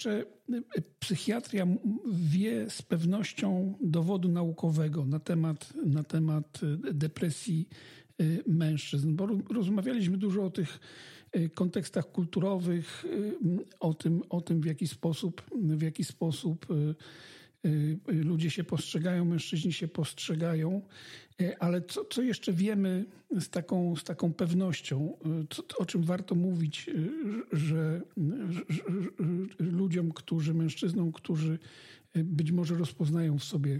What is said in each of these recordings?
jeszcze psychiatria wie z pewnością dowodu naukowego na temat depresji mężczyzn, bo rozmawialiśmy dużo o tych kontekstach kulturowych, o tym w jaki sposób ludzie się postrzegają, mężczyźni się postrzegają, ale co jeszcze wiemy z taką pewnością, o czym warto mówić, że ludziom, mężczyznom, którzy być może rozpoznają w sobie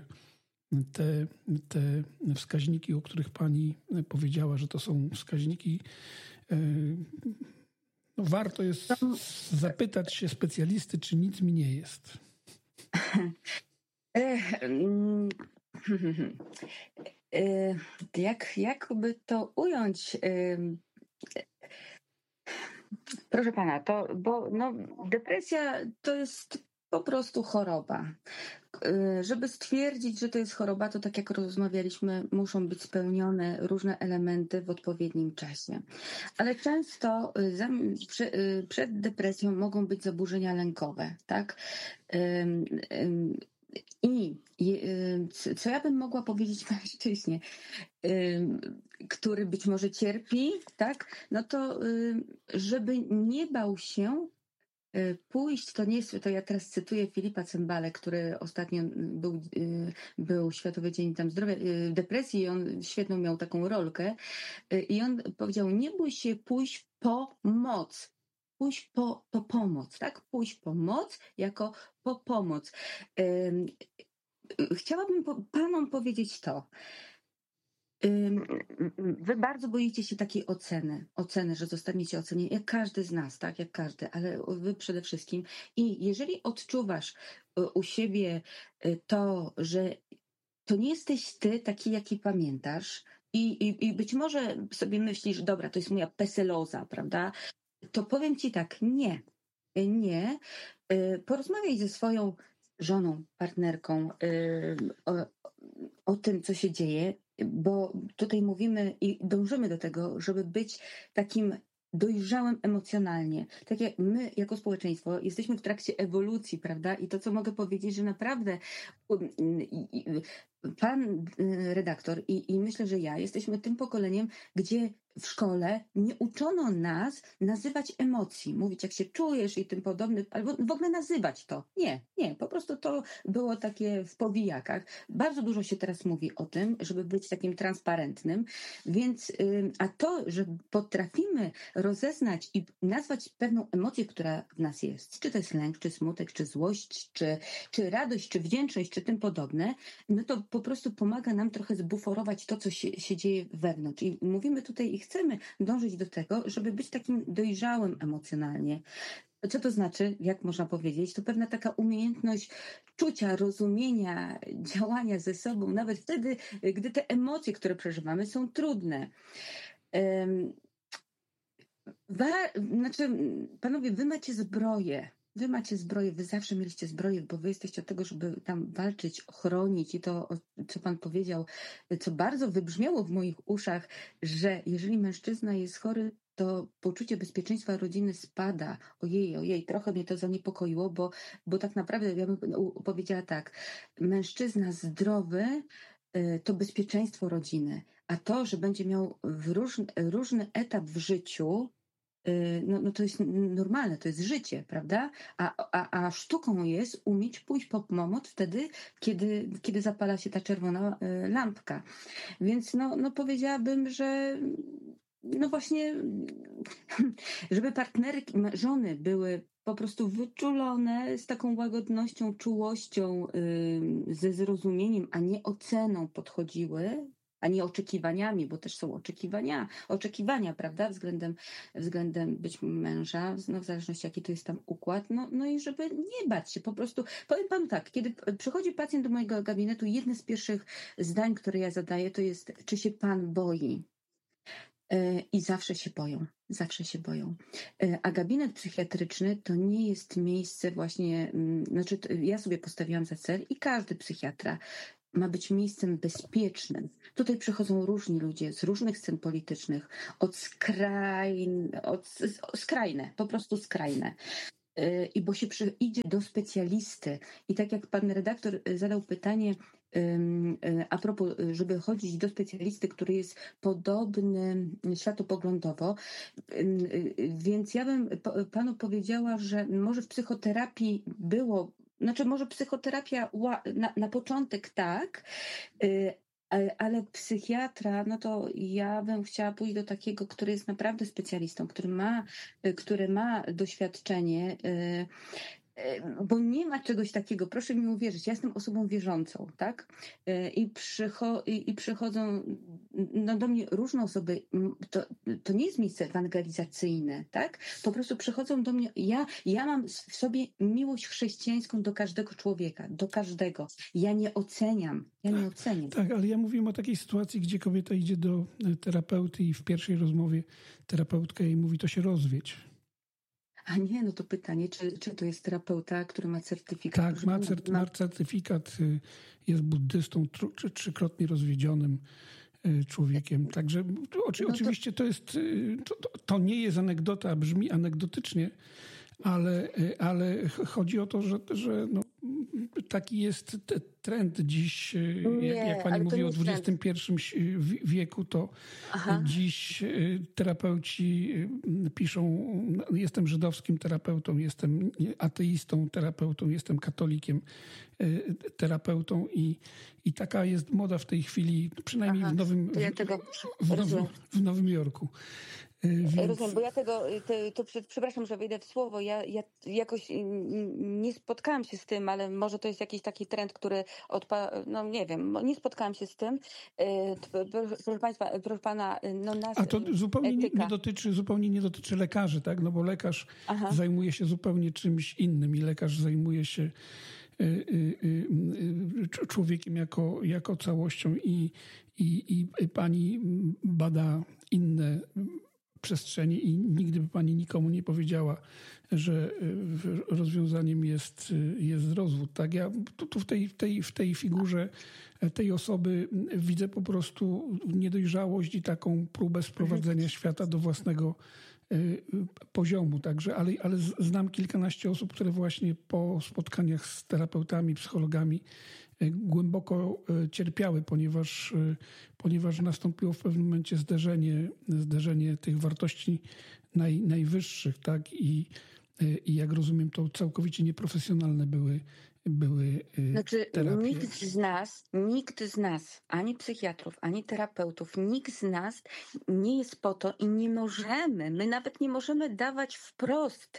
te wskaźniki, o których pani powiedziała, że to są wskaźniki, no warto jest zapytać się specjalisty, czy nic mi nie jest. Jakby to ująć? Proszę pana, bo depresja to jest po prostu choroba. Żeby stwierdzić, że to jest choroba, to tak jak rozmawialiśmy, muszą być spełnione różne elementy w odpowiednim czasie. Ale często przed depresją mogą być zaburzenia lękowe, tak? I co ja bym mogła powiedzieć mężczyźnie, który być może cierpi, tak? No to żeby nie bał się pójść, to ja teraz cytuję Filipa Cembale, który ostatnio był Światowy Dzień Zdrowia, depresji i on świetną miał taką rolkę i on powiedział, nie bój się pójść po moc. Pójść po pomoc, tak? Pójść po moc jako po pomoc. Chciałabym panom powiedzieć to. Wy bardzo boicie się takiej oceny, że zostaniecie ocenieni, jak każdy z nas, tak? Jak każdy, ale wy przede wszystkim. I jeżeli odczuwasz u siebie to, że to nie jesteś ty taki, jaki pamiętasz i być może sobie myślisz, dobra, to jest moja peseloza, prawda? To powiem ci tak, nie. Porozmawiaj ze swoją żoną, partnerką o tym, co się dzieje, bo tutaj mówimy i dążymy do tego, żeby być takim dojrzałym emocjonalnie. Tak jak my, jako społeczeństwo, jesteśmy w trakcie ewolucji, prawda? I to, co mogę powiedzieć, że naprawdę pan redaktor i myślę, że ja jesteśmy tym pokoleniem, gdzie w szkole nie uczono nas nazywać emocji, mówić jak się czujesz i tym podobne, albo w ogóle nazywać to. Nie, po prostu to było takie w powijakach. Bardzo dużo się teraz mówi o tym, żeby być takim transparentnym, więc a to, że potrafimy rozeznać i nazwać pewną emocję, która w nas jest, czy to jest lęk, czy smutek, czy złość, czy radość, czy wdzięczność, czy tym podobne, no to po prostu pomaga nam trochę zbuforować to, co się dzieje wewnątrz. I mówimy tutaj i chcemy dążyć do tego, żeby być takim dojrzałym emocjonalnie. Co to znaczy, jak można powiedzieć? To pewna taka umiejętność czucia, rozumienia, działania ze sobą, nawet wtedy, gdy te emocje, które przeżywamy, są trudne. Panowie, wy macie zbroję. Wy zawsze mieliście zbroję, bo wy jesteście od tego, żeby tam walczyć, chronić i to, co pan powiedział, co bardzo wybrzmiało w moich uszach, że jeżeli mężczyzna jest chory, to poczucie bezpieczeństwa rodziny spada. Ojej, trochę mnie to zaniepokoiło, bo tak naprawdę ja bym powiedziała tak, mężczyzna zdrowy to bezpieczeństwo rodziny, a to, że będzie miał różny etap w życiu, no to jest normalne, to jest życie, prawda? A sztuką jest umieć pójść po pomoc wtedy, kiedy zapala się ta czerwona lampka. Więc no powiedziałabym, że no właśnie, żeby partnerki, żony były po prostu wyczulone z taką łagodnością, czułością, ze zrozumieniem, a nie oceną podchodziły, a nie oczekiwaniami, bo też są oczekiwania, prawda, względem być męża, no w zależności jaki to jest tam układ, no i żeby nie bać się, po prostu, powiem panu tak, kiedy przychodzi pacjent do mojego gabinetu, jedne z pierwszych zdań, które ja zadaję, to jest, czy się pan boi? I zawsze się boją. A gabinet psychiatryczny to nie jest miejsce właśnie, znaczy ja sobie postawiłam za cel i każdy psychiatra ma być miejscem bezpiecznym. Tutaj przychodzą różni ludzie z różnych scen politycznych, skrajne, po prostu skrajne. bo się idzie do specjalisty. I tak jak pan redaktor zadał pytanie a propos, żeby chodzić do specjalisty, który jest podobny światopoglądowo, więc ja bym panu powiedziała, że może w psychoterapii było, znaczy może psychoterapia na początek tak, ale psychiatra, no to ja bym chciała pójść do takiego, który jest naprawdę specjalistą, który ma doświadczenie, bo nie ma czegoś takiego, proszę mi uwierzyć, ja jestem osobą wierzącą, tak? I przychodzą do mnie różne osoby, to nie jest miejsce ewangelizacyjne, tak? Po prostu przychodzą do mnie, ja mam w sobie miłość chrześcijańską do każdego człowieka, do każdego. Ja nie oceniam. Tak, ale ja mówiłem o takiej sytuacji, gdzie kobieta idzie do terapeuty i w pierwszej rozmowie terapeutka jej mówi, to się rozwiedź. A nie, no to pytanie, czy to jest terapeuta, który ma certyfikat? Tak, ma certyfikat, jest buddystą, trzykrotnie rozwiedzionym człowiekiem. Także oczywiście to nie jest anegdota, brzmi anegdotycznie, ale chodzi o to, że taki jest trend dziś, jak pani mówi o XXI wieku, to dziś terapeuci piszą, jestem żydowskim terapeutą, jestem ateistą terapeutą, jestem katolikiem terapeutą i taka jest moda w tej chwili, przynajmniej w Nowym Jorku. Rozumiem, bo ja przepraszam, że wejdę w słowo, ja jakoś nie spotkałam się z tym, ale może to jest jakiś taki trend, który no nie wiem, nie spotkałam się z tym. Proszę państwa, proszę pana, nas a to zupełnie nie dotyczy lekarzy, tak? No bo lekarz zajmuje się zupełnie czymś innym i lekarz zajmuje się człowiekiem jako całością i pani bada inne przestrzeni i nigdy by pani nikomu nie powiedziała, że rozwiązaniem jest rozwód. Tak? Ja tu w tej figurze tej osoby widzę po prostu niedojrzałość i taką próbę sprowadzenia świata do własnego poziomu. Także, ale znam kilkanaście osób, które właśnie po spotkaniach z terapeutami, psychologami głęboko cierpiały, ponieważ nastąpiło w pewnym momencie zderzenie tych wartości najwyższych, tak? I jak rozumiem, to całkowicie nieprofesjonalne były Znaczy, terapie. nikt z nas, ani psychiatrów, ani terapeutów, nikt z nas nie jest po to i my nawet nie możemy dawać wprost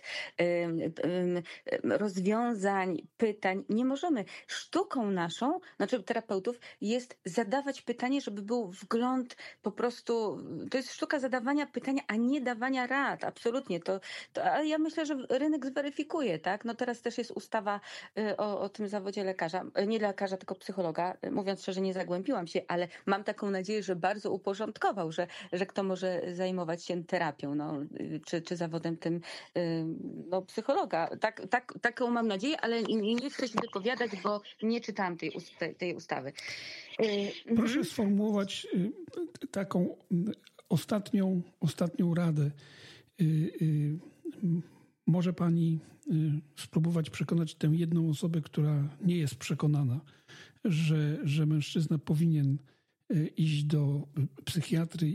rozwiązań, pytań. Nie możemy. Sztuką naszą, znaczy terapeutów, jest zadawać pytanie, żeby był wgląd po prostu, to jest sztuka zadawania pytania, a nie dawania rad. Absolutnie. Ale ja myślę, że rynek zweryfikuje, tak? No teraz też jest ustawa o tym zawodzie lekarza, nie lekarza, tylko psychologa. Mówiąc szczerze, nie zagłębiłam się, ale mam taką nadzieję, że bardzo uporządkował, że kto może zajmować się terapią, czy zawodem tym psychologa. Taką mam nadzieję, ale nie chcę się wypowiadać, bo nie czytałam tej ustawy. Proszę sformułować taką ostatnią radę. Może pani spróbować przekonać tę jedną osobę, która nie jest przekonana, że mężczyzna powinien iść do psychiatry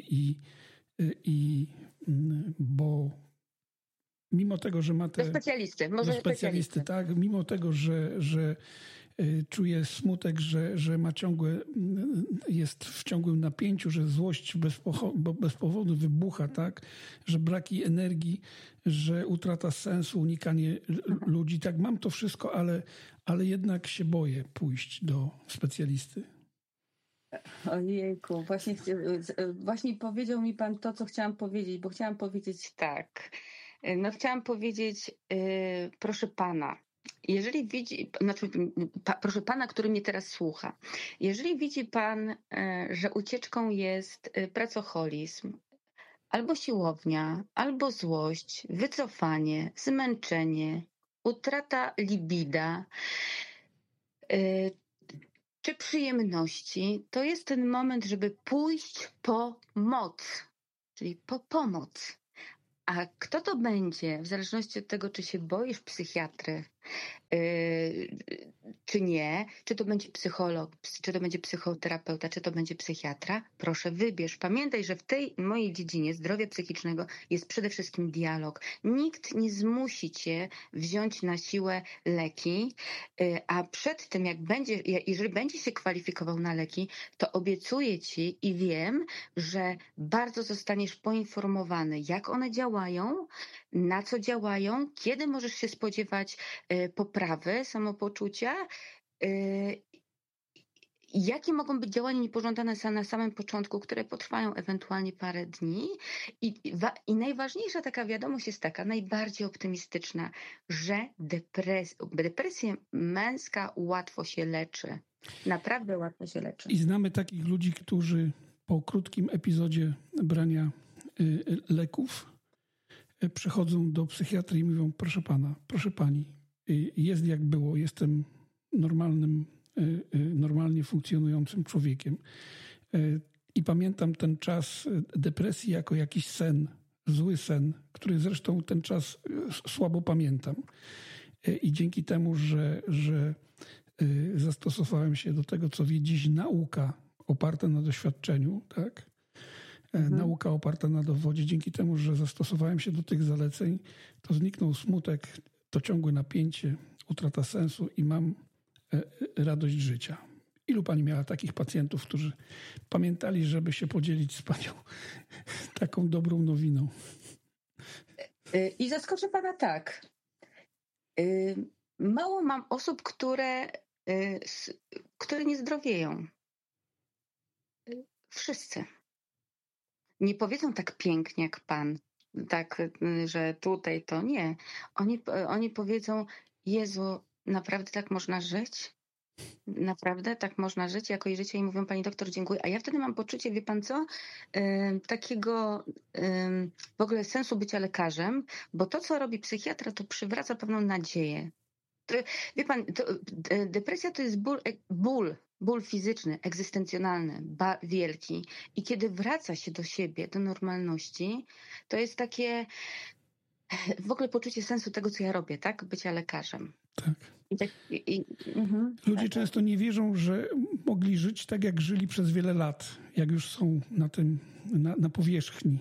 bo mimo tego, że ma do specjalisty, tak, mimo tego, że czuje smutek, że jest w ciągłym napięciu, że złość bez powodu wybucha, tak, że braki energii, że utrata sensu, unikanie ludzi. Tak, mam to wszystko, ale jednak się boję pójść do specjalisty. Ojejku, właśnie powiedział mi pan to, co chciałam powiedzieć, bo chciałam powiedzieć tak. No chciałam powiedzieć, proszę pana, jeżeli widzi, proszę pana, który mnie teraz słucha, jeżeli widzi pan, że ucieczką jest pracoholizm, albo siłownia, albo złość, wycofanie, zmęczenie, utrata libida, czy przyjemności, to jest ten moment, żeby pójść po moc, czyli po pomoc. A kto to będzie, w zależności od tego, czy się boisz psychiatry, czy nie, czy to będzie psycholog, czy to będzie psychoterapeuta, czy to będzie psychiatra, proszę wybierz. Pamiętaj, że w tej mojej dziedzinie zdrowia psychicznego jest przede wszystkim dialog. Nikt nie zmusi cię wziąć na siłę leki, a przed tym, jeżeli będzie się kwalifikował na leki, to obiecuję ci i wiem, że bardzo zostaniesz poinformowany, jak one działają, na co działają, kiedy możesz się spodziewać poprawy samopoczucia, jakie mogą być działania niepożądane na samym początku, które potrwają ewentualnie parę dni. I najważniejsza taka wiadomość jest taka, najbardziej optymistyczna, że depresja męska łatwo się leczy. Naprawdę łatwo się leczy. I znamy takich ludzi, którzy po krótkim epizodzie brania leków przychodzą do psychiatry i mówią: proszę pana, proszę pani, jest jak było, jestem normalnie funkcjonującym człowiekiem. I pamiętam ten czas depresji jako jakiś sen, zły sen, który zresztą ten czas słabo pamiętam. I dzięki temu, że zastosowałem się do tego, co wie dziś nauka oparta na doświadczeniu, tak? Nauka oparta na dowodzie. Dzięki temu, że zastosowałem się do tych zaleceń, to zniknął smutek, to ciągłe napięcie, utrata sensu i mam radość życia. Ilu pani miała takich pacjentów, którzy pamiętali, żeby się podzielić z panią taką dobrą nowiną? I zaskoczę pana tak. Mało mam osób, które nie zdrowieją. Wszyscy. Nie powiedzą tak pięknie jak pan, tak, że tutaj to nie. Oni powiedzą: Jezu, naprawdę tak można żyć? Naprawdę tak można żyć, jakoś życie? I mówią: pani doktor, dziękuję. A ja wtedy mam poczucie, wie pan co, takiego w ogóle sensu bycia lekarzem, bo to, co robi psychiatra, to przywraca pewną nadzieję. Wie pan, depresja to jest ból fizyczny, egzystencjonalny, wielki. I kiedy wraca się do siebie, do normalności, to jest takie w ogóle poczucie sensu tego, co ja robię, tak? Bycia lekarzem. Tak. Ludzie często nie wierzą, że mogli żyć tak, jak żyli przez wiele lat, jak już są na powierzchni.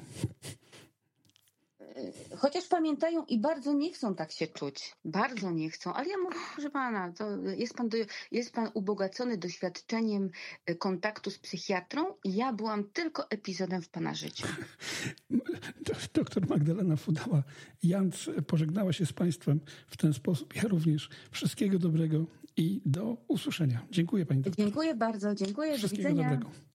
Chociaż pamiętają i bardzo nie chcą tak się czuć. Bardzo nie chcą. Ale ja mówię: proszę pana, to jest pan ubogacony doświadczeniem kontaktu z psychiatrą i ja byłam tylko epizodem w pana życiu. Doktor Magdalena Fudała-Janc pożegnała się z państwem w ten sposób. Ja również. Wszystkiego dobrego i do usłyszenia. Dziękuję pani doktor. Dziękuję bardzo. Dziękuję. Do Wszystkiego widzenia. dobrego.